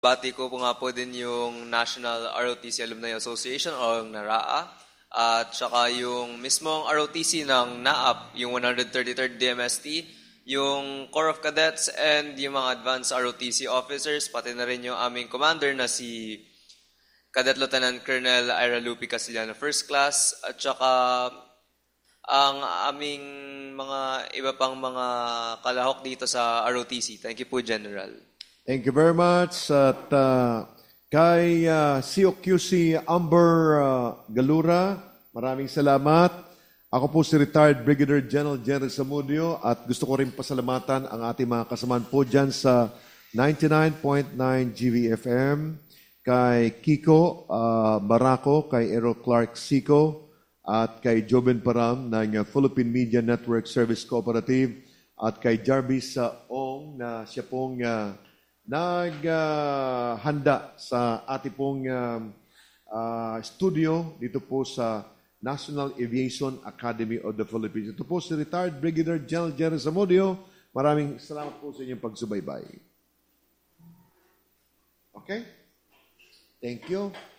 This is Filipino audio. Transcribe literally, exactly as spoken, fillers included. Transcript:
Bati ko po nga po din yung National R O T C Alumni Association o NARAA at saka yung mismong R O T C ng N A A P, yung one hundred thirty-third D M S T, yung Corps of Cadets and yung mga Advanced R O T C officers, pati na rin yung aming commander na si Cadet Lieutenant Colonel Ira Lupi Casillano First Class at saka ang aming mga iba pang mga kalahok dito sa R O T C. Thank you po, General. Thank you very much. At uh, kay uh, C O Q C Amber uh, Galura, maraming salamat. Ako po si retired Brigadier General Jerry Zamudio at gusto ko rin pasalamatan ang ating mga kasamaan po dyan sa ninety-nine point nine G V F M, kay Kiko uh, Baraco, kay Ero Clark Sico, at kay Joben Param ng Philippine Media Network Service Cooperative, at kay Jarvis uh, Ong na siya pong uh, naghanda uh, sa ating pong uh, uh, studio dito po sa National Aviation Academy of the Philippines. Ito po si retired Brigadier General Jerry Zamudio. Maraming salamat po sa inyong pagsubaybay. Okay? Thank you.